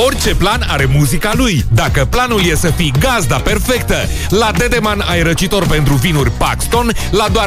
Orice plan are muzica lui. Dacă planul e să fii gazda perfectă, la Dedeman ai răcitor pentru vinuri Paxton la doar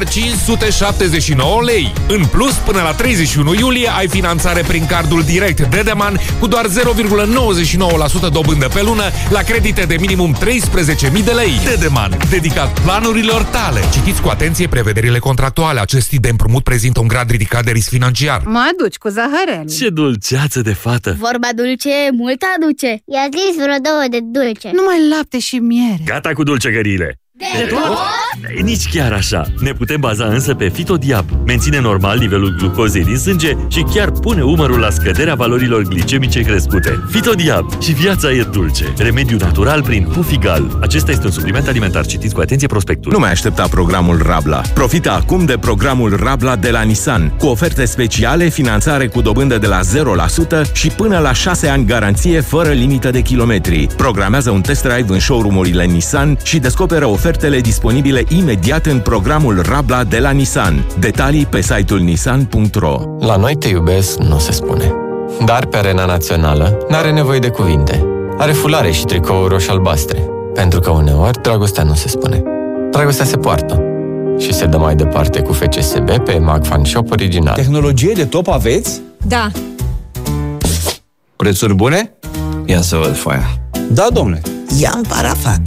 579 lei. În plus, până la 31 iulie ai finanțare prin cardul direct Dedeman cu doar 0,99% dobândă pe lună la credite de minimum 13.000 de lei. Dedeman, dedicat planurilor tale. Citiți cu atenție prevederile contractuale. Acest tip de împrumut prezintă un grad ridicat de risc financiar. Mă aduci cu zahărel. Ce dulceață de fată! Vorba dulce, mult aduce. I-a zis vreo 2 de dulce. Numai lapte și miere. Gata cu dulcegăriile! De tot? Nici chiar așa. Ne putem baza însă pe FitoDiab. Menține normal nivelul glucozei din sânge și chiar pune umărul la scăderea valorilor glicemice crescute. FitoDiab. Și viața e dulce. Remediu natural prin Hufigal. Acesta este un supliment alimentar. Citiți cu atenție prospectul. Nu mai aștepta programul Rabla. Profită acum de programul Rabla de la Nissan, cu oferte speciale, finanțare cu dobândă de la 0% și până la 6 ani garanție fără limită de kilometri. Programează un test drive în showroom-urile Nissan și descoperă ofertele disponibile imediat în programul Rabla de la Nissan. Detalii pe site-ul nissan.ro. La noi te iubesc nu se spune. Dar pe arena națională n-are nevoie de cuvinte. Are fulare și tricouri roșii-albastre. Pentru că uneori dragostea nu se spune. Dragostea se poartă. Și se dă mai departe cu FCSB pe Mag Fan Shop original. Tehnologie de top aveți? Da. Prețuri bune? Ia să văd foaia. Da, domnule. I-am parafat.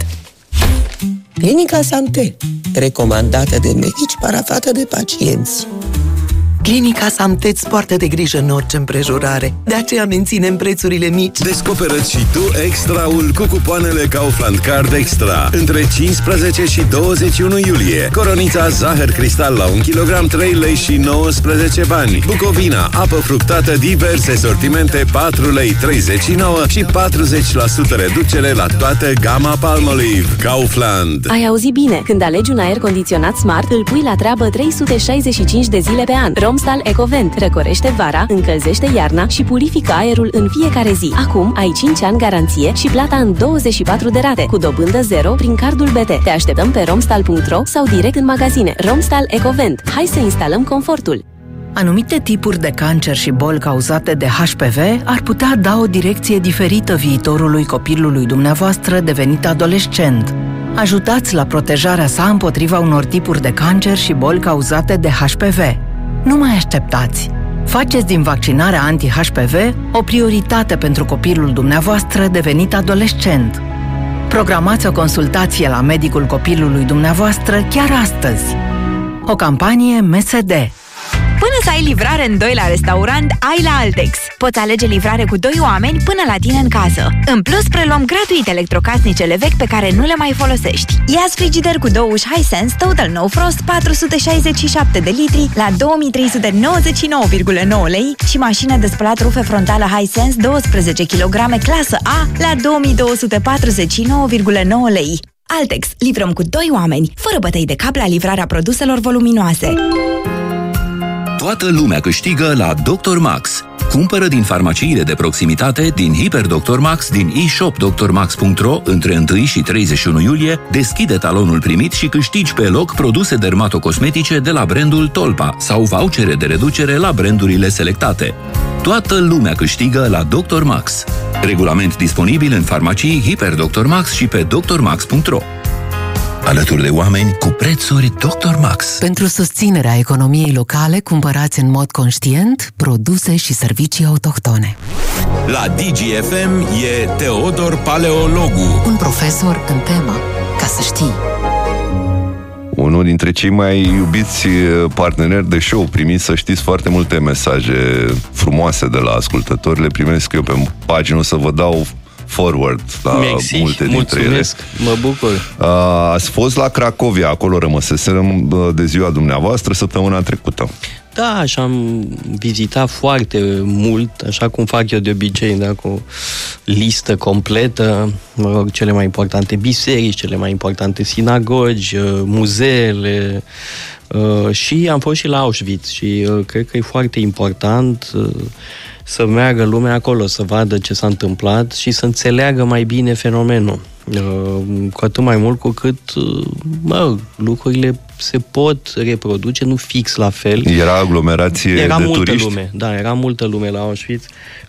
Clinica Santé, recomandată de medici, parafată de pacienți. Clinica Santé îți poartă de grijă în orice împrejurare. De aceea menținem prețurile mici. Descoperă-ți și tu extraul cu cupoanele Kaufland Card Extra. Între 15 și 21 iulie. Coronița zahăr cristal la 1 kg, 3 lei și 19 bani. Bucovina, apă fructată, diverse sortimente, 4 lei 39 și 40% reducere la toată gama Palmolive. Kaufland. Ai auzit bine? Când alegi un aer condiționat Smart, îl pui la treabă 365 de zile pe an. Romstal EcoVent răcorește vara, încălzește iarna și purifică aerul în fiecare zi. Acum ai 5 ani garanție și plata în 24 de rate, cu dobândă 0 prin cardul BT. Te așteptăm pe romstal.ro sau direct în magazine. Romstal EcoVent. Hai să instalăm confortul. Anumite tipuri de cancer și boli cauzate de HPV ar putea da o direcție diferită viitorului copilului dumneavoastră devenit adolescent. Ajutați la protejarea sa împotriva unor tipuri de cancer și boli cauzate de HPV. Nu mai așteptați! Faceți din vaccinarea anti-HPV o prioritate pentru copilul dumneavoastră devenit adolescent. Programați o consultație la medicul copilului dumneavoastră chiar astăzi. O campanie MSD. Până să ai livrare în 2 la restaurant, ai la Altex. Poți alege livrare cu 2 oameni până la tine în casă. În plus, preluăm gratuit electrocasnicele vechi pe care nu le mai folosești. Ia-ți frigider cu 2 uși Hisense Total No Frost 467 de litri la 2399,9 lei și mașină de spălat rufe frontală Hisense 12 kg clasă A la 2249,9 lei. Altex. Livrăm cu 2 oameni, fără bătăi de cap la livrarea produselor voluminoase. Toată lumea câștigă la Dr. Max. Cumpără din farmaciile de proximitate, din Hiper Dr. Max, din e-shop drmax.ro între 1 și 31 iulie, deschide talonul primit și câștigi pe loc produse dermatocosmetice de la brandul Tolpa sau vouchere de reducere la brandurile selectate. Toată lumea câștigă la Dr. Max. Regulament disponibil în farmacii Hiper Dr. Max și pe drmax.ro. Alături de oameni cu prețuri Dr. Max. Pentru susținerea economiei locale, cumpărați în mod conștient produse și servicii autohtone. La DGFM e Teodor Paleologu. Un profesor în temă, ca să știi. Unul dintre cei mai iubiți parteneri de show. Primiți, să știți, foarte multe mesaje frumoase de la ascultători. Le primesc eu pe pagină, o să vă dau forward la multe dintre ele. Mă bucur. Ați fost la Cracovia, acolo rămăseserăm de ziua dumneavoastră săptămâna trecută. Da, și am vizitat foarte mult, așa cum fac eu de obicei, da, cu listă completă, mă rog, cele mai importante biserici, cele mai importante sinagogi, muzeele, și am fost și la Auschwitz și cred că e foarte important să meargă lumea acolo, să vadă ce s-a întâmplat și să înțeleagă mai bine fenomenul. Cu atât mai mult cu cât lucrurile se pot reproduce, nu fix la fel. Era aglomerație de turiști? Lume, da, era multă lume la Auschwitz.